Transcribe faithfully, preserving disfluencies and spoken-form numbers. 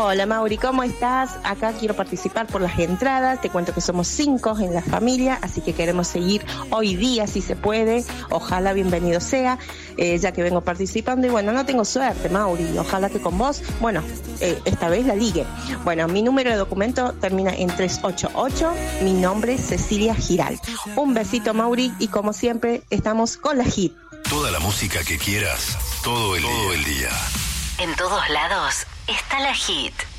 Hola Mauri, ¿cómo estás? Acá quiero participar por las entradas. Te cuento que somos cinco en la familia, así que queremos seguir hoy día si se puede. Ojalá bienvenido sea, eh, ya que vengo participando. Y bueno, no tengo suerte, Mauri. Ojalá que con vos, bueno, eh, esta vez la ligue. Bueno, mi número de documento termina en tres ocho ocho. Mi nombre es Cecilia Giral. Un besito, Mauri, y como siempre, estamos con la hit. Toda la música que quieras, todo el, todo el día. En todos lados está la hit.